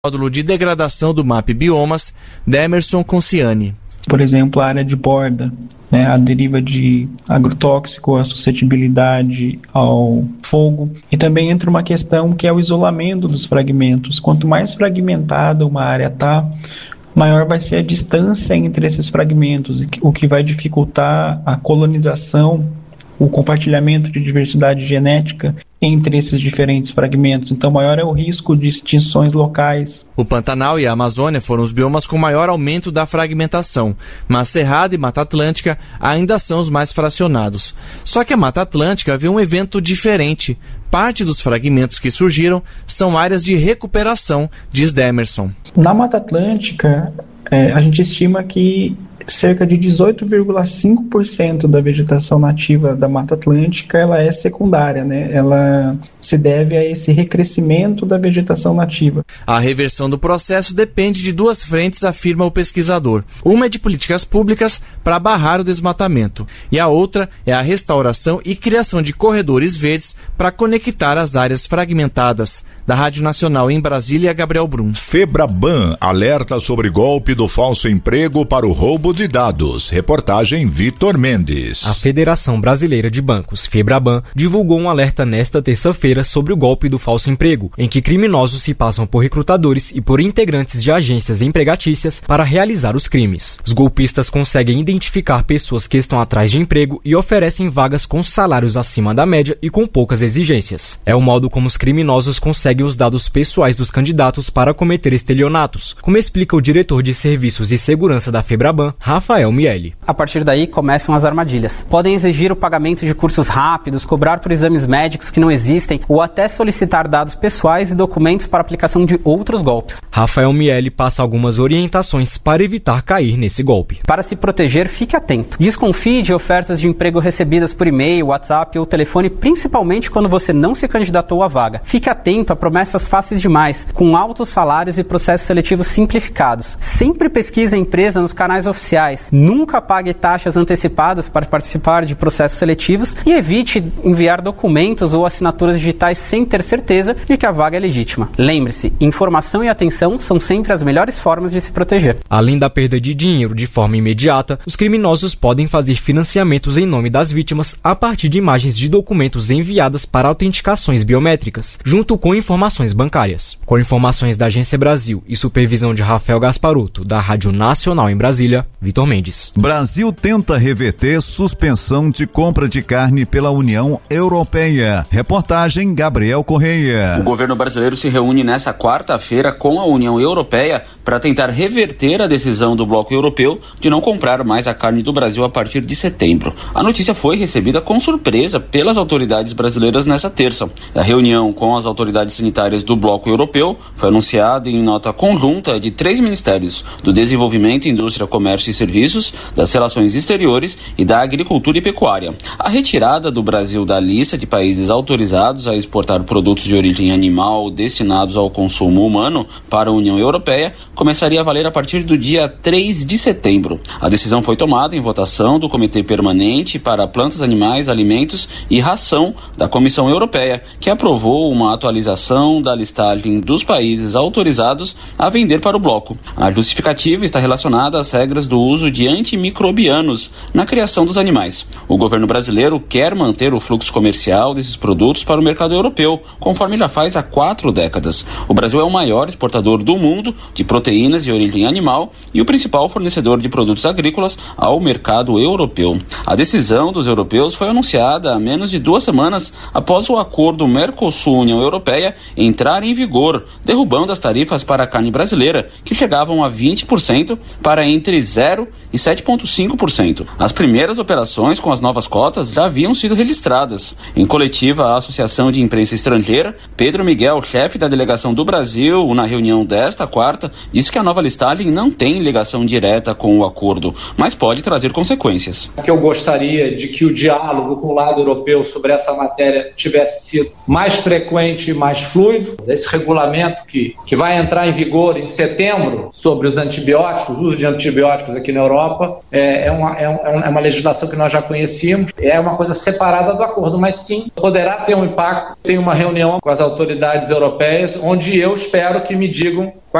módulo de degradação do MAP Biomas, Demerson Conciani. Por exemplo, a área de borda, a deriva de agrotóxico, a suscetibilidade ao fogo. E também entra uma questão que é o isolamento dos fragmentos. Quanto mais fragmentada uma área está, maior vai ser a distância entre esses fragmentos, o que vai dificultar a colonização, o compartilhamento de diversidade genética entre esses diferentes fragmentos. Então, maior é o risco de extinções locais. O Pantanal e a Amazônia foram os biomas com maior aumento da fragmentação, mas Cerrado e Mata Atlântica ainda são os mais fracionados. Só que a Mata Atlântica viu um evento diferente. Parte dos fragmentos que surgiram são áreas de recuperação, diz Demerson. Na Mata Atlântica, a gente estima que cerca de 18,5% da vegetação nativa da Mata Atlântica ela é secundária, Ela se deve a esse recrescimento da vegetação nativa. A reversão do processo depende de duas frentes, afirma o pesquisador. Uma é de políticas públicas para barrar o desmatamento e a outra é a restauração e criação de corredores verdes para conectar as áreas fragmentadas. Da Rádio Nacional em Brasília, Gabriel Brum. Febraban alerta sobre golpe do falso emprego para o roubo de dados. Reportagem Vitor Mendes. A Federação Brasileira de Bancos, Febraban, divulgou um alerta nesta terça-feira sobre o golpe do falso emprego, em que criminosos se passam por recrutadores e por integrantes de agências empregatícias para realizar os crimes. Os golpistas conseguem identificar pessoas que estão atrás de emprego e oferecem vagas com salários acima da média e com poucas exigências. É o modo como os criminosos conseguem os dados pessoais dos candidatos para cometer estelionatos, como explica o diretor de Serviços e Segurança da Febraban, Rafael Miele. A partir daí começam as armadilhas. Podem exigir o pagamento de cursos rápidos, cobrar por exames médicos que não existem ou até solicitar dados pessoais e documentos para aplicação de outros golpes. Rafael Miele passa algumas orientações para evitar cair nesse golpe. Para se proteger, fique atento. Desconfie de ofertas de emprego recebidas por e-mail, WhatsApp ou telefone, principalmente quando você não se candidatou à vaga. Fique atento a promessas fáceis demais, com altos salários e processos seletivos simplificados. Sempre pesquise a empresa nos canais oficiais. Nunca pague taxas antecipadas para participar de processos seletivos e evite enviar documentos ou assinaturas digitais sem ter certeza de que a vaga é legítima. Lembre-se, informação e atenção são sempre as melhores formas de se proteger. Além da perda de dinheiro de forma imediata, os criminosos podem fazer financiamentos em nome das vítimas a partir de imagens de documentos enviadas para autenticações biométricas, junto com informações bancárias. Com informações da Agência Brasil e supervisão de Rafael Gasparuto, da Rádio Nacional em Brasília, Vitor Mendes. Brasil tenta reverter suspensão de compra de carne pela União Europeia. Reportagem Gabriel Correia. O governo brasileiro se reúne nesta quarta-feira com a União Europeia para tentar reverter a decisão do bloco europeu de não comprar mais a carne do Brasil a partir de setembro. A notícia foi recebida com surpresa pelas autoridades brasileiras nesta terça. A reunião com as autoridades sanitárias do bloco europeu foi anunciada em nota conjunta de 3 ministérios: do Desenvolvimento, Indústria, Comércio e Serviços, das Relações Exteriores e da Agricultura e Pecuária. A retirada do Brasil da lista de países autorizados a exportar produtos de origem animal destinados ao consumo humano para a União Europeia começaria a valer a partir do dia 3 de setembro. A decisão foi tomada em votação do Comitê Permanente para Plantas, Animais, Alimentos e Ração da Comissão Europeia, que aprovou uma atualização da listagem dos países autorizados a vender para o bloco. A justificativa está relacionada às regras do uso de antimicrobianos na criação dos animais. O governo brasileiro quer manter o fluxo comercial desses produtos para o mercado europeu, conforme já faz há 4 décadas. O Brasil é o maior exportador do mundo de proteínas de origem animal e o principal fornecedor de produtos agrícolas ao mercado europeu. A decisão dos europeus foi anunciada há menos de 2 semanas após o acordo Mercosul-União Europeia entrar em vigor, derrubando as tarifas para a carne brasileira, que chegavam a 20% para entre 0% e 7,5%. As primeiras operações com as novas cotas já haviam sido registradas. Em coletiva à Associação de Imprensa Estrangeira, Pedro Miguel, chefe da delegação do Brasil na reunião desta quarta, disse que a nova listagem não tem ligação direta com o acordo, mas pode trazer consequências. Eu gostaria de que o diálogo com o lado europeu sobre essa matéria tivesse sido mais frequente e mais fluido. Esse regulamento que vai entrar em vigor em setembro sobre os antibióticos, o uso de antibióticos aqui na Europa, é uma legislação que nós já conhecíamos, é uma coisa separada do acordo, mas sim poderá ter um impacto já tem uma reunião com as autoridades europeias, onde eu espero que me digam